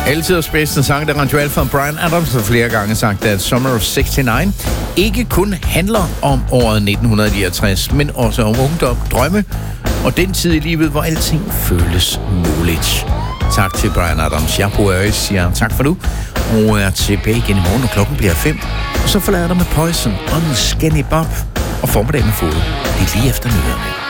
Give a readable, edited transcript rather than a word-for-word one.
Altid bedste sang, der Radio Alfa. Bryan Adams har flere gange sagt, at Summer of 69 ikke kun handler om året 1969, men også om ungdom, drømme og den tid i livet, hvor alting føles muligt. Tak til Bryan Adams. Jeg på Øres siger tak for nu, og er tilbage igen i morgen, når klokken bliver 5. Og så forlader jeg dig med Poison, Uncanny Bob og formiddagen med Fod. Det er lige efter nyhederne.